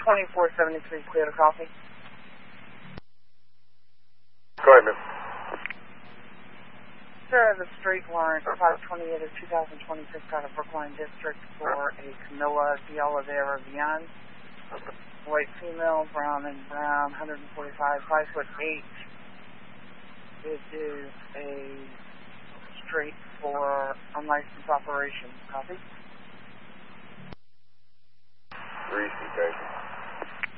2473 clear to copy. Go ahead, miss. Sir, the street warrant 528 of 2026 out of Brookline District for a Camilla de Oliveira Vian. White female, brown and brown, 145, 5'8". It is a straight for unlicensed operation. Copy? Receipt,